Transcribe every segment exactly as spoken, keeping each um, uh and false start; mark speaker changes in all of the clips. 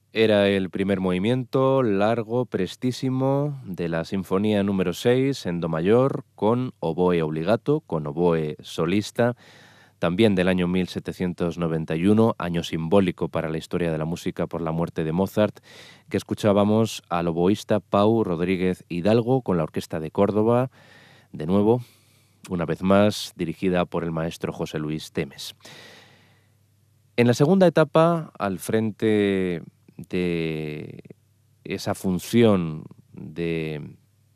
Speaker 1: Era el primer movimiento, largo, prestísimo, de la Sinfonía número seis en do mayor, con oboe obligato, con oboe solista, también del año mil setecientos noventa y uno, año simbólico para la historia de la música por la muerte de Mozart, que escuchábamos al oboísta Pau Rodríguez Hidalgo con la Orquesta de Córdoba, de nuevo, una vez más, dirigida por el maestro José Luis Temes. En la segunda etapa, al frente de esa función de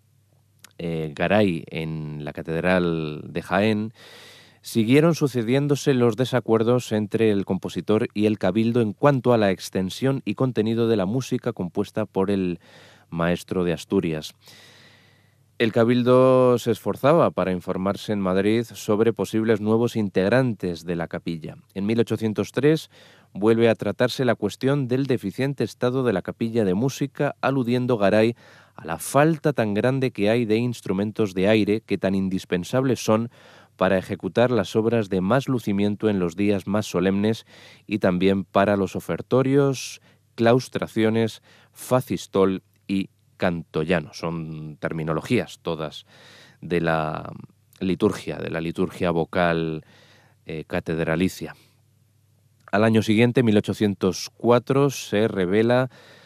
Speaker 1: eh, Garay en la Catedral de Jaén, siguieron sucediéndose los desacuerdos entre el compositor y el cabildo en cuanto a la extensión y contenido de la música compuesta por el maestro de Asturias. El cabildo se esforzaba para informarse en Madrid sobre posibles nuevos integrantes de la capilla. En mil ochocientos tres vuelve a tratarse la cuestión del deficiente estado de la capilla de música, aludiendo Garay a la falta tan grande que hay de instrumentos de aire que tan indispensables son para ejecutar las obras de más lucimiento en los días más solemnes y también para los ofertorios, claustraciones, facistol y cantollano. Son terminologías todas de la liturgia, de la liturgia vocal eh, catedralicia. Al año siguiente, mil ochocientos cuatro, se revela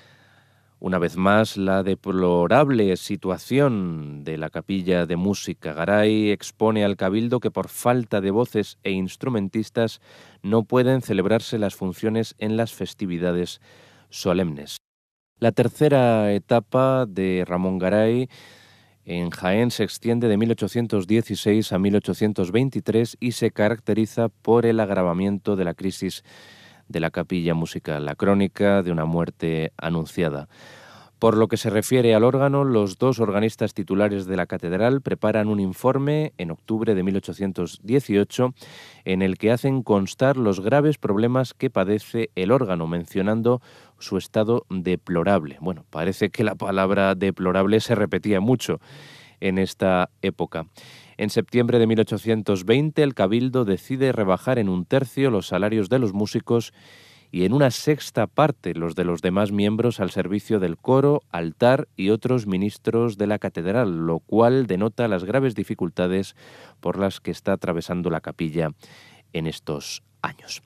Speaker 1: una vez más la deplorable situación de la capilla de música. Garay expone al cabildo que por falta de voces e instrumentistas no pueden celebrarse las funciones en las festividades solemnes. La tercera etapa de Ramón Garay en Jaén se extiende de mil ochocientos dieciséis a mil ochocientos veintitrés y se caracteriza por el agravamiento de la crisis de la capilla musical, la crónica de una muerte anunciada. Por lo que se refiere al órgano, los dos organistas titulares de la catedral preparan un informe en octubre de mil ochocientos dieciocho en el que hacen constar los graves problemas que padece el órgano, mencionando su estado deplorable. Bueno, parece que la palabra deplorable se repetía mucho en esta época. En septiembre de mil ochocientos veinte, el Cabildo decide rebajar en un tercio los salarios de los músicos y en una sexta parte los de los demás miembros al servicio del coro, altar y otros ministros de la catedral, lo cual denota las graves dificultades por las que está atravesando la capilla en estos años.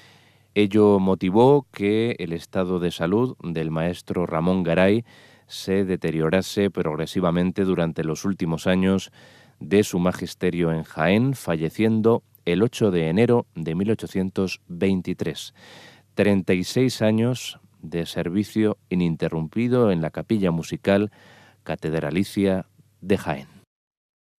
Speaker 1: Ello motivó que el estado de salud del maestro Ramón Garay se deteriorase progresivamente durante los últimos años de su magisterio en Jaén, falleciendo el ocho de enero de mil ochocientos veintitrés. treinta y seis años de servicio ininterrumpido en la capilla musical catedralicia de Jaén.